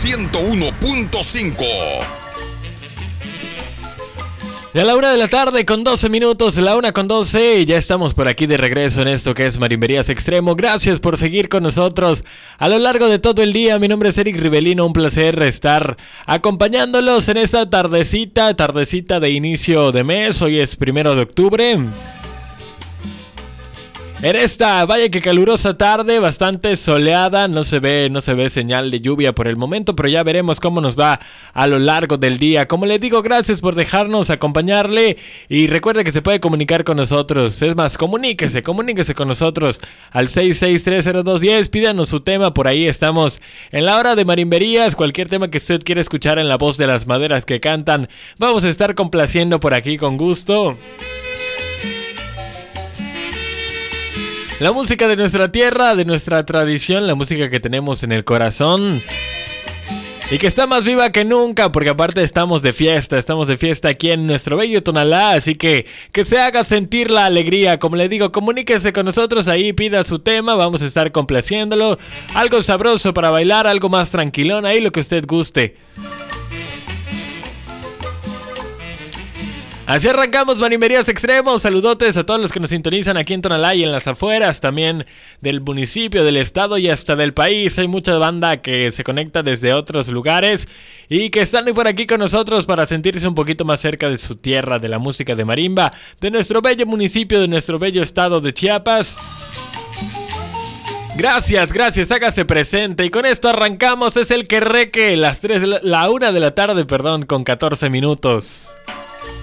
101.5. Y a la 1:12 con 12 minutos, la 1:12, y ya estamos por aquí de regreso en esto que es Marimberías Extremo. Gracias por seguir con nosotros a lo largo de todo el día. Mi nombre es Eric Rivelino, un placer estar acompañándolos en esta tardecita de inicio de mes. Hoy es 1 de octubre. En esta, vaya que calurosa tarde, bastante soleada, no se ve señal de lluvia por el momento, pero ya veremos cómo nos va a lo largo del día. Como les digo, gracias por dejarnos acompañarle y recuerde que se puede comunicar con nosotros. Es más, comuníquese con nosotros al 6630210, pídanos su tema, por ahí estamos en la hora de Marimberías. Cualquier tema que usted quiera escuchar en la voz de las maderas que cantan, vamos a estar complaciendo por aquí con gusto. La música de nuestra tierra, de nuestra tradición, la música que tenemos en el corazón y que está más viva que nunca, porque aparte estamos de fiesta aquí en nuestro bello Tonalá, así que se haga sentir la alegría. Como le digo, comuníquese con nosotros ahí, pida su tema, vamos a estar complaciéndolo, algo sabroso para bailar, algo más tranquilón, ahí lo que usted guste. Así arrancamos Marimberías Extremos. Saludotes a todos los que nos sintonizan aquí en Tonalá y en las afueras, también del municipio, del estado y hasta del país. Hay mucha banda que se conecta desde otros lugares y que están por aquí con nosotros para sentirse un poquito más cerca de su tierra, de la música de marimba, de nuestro bello municipio, de nuestro bello estado de Chiapas. Gracias, hágase presente. Y con esto arrancamos, es el Querreque, la 1 de la tarde, con 14 minutos.